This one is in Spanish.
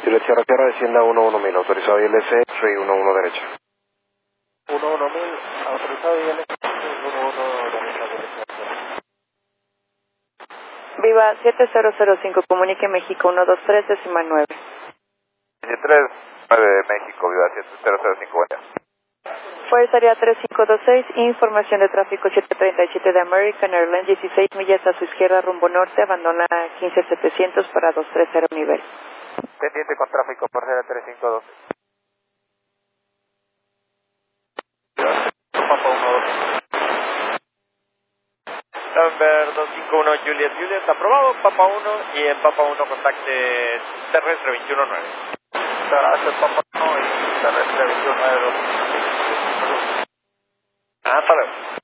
Juliet Sierra Tierra, descienda 11000, autorizado ILS, 311 derecha. 11000, autorizado ILS, 311 derecha. Viva 7005, comunique México 123, decimal 9. 239 México, Viva 7005, buen día. Fuerza Aérea 3526, información de tráfico 737 de American Airlines, 16 millas a su izquierda, rumbo norte, abandona 15700 para 230 nivel. Pendiente con tráfico por Fuerza Aérea 3512. Papa 12. Number 251 Juliet, aprobado, Papa 1 y en Papa 1 contacte terrestre 219. Gracias, Papa 1 y terrestre 219. Hasta luego.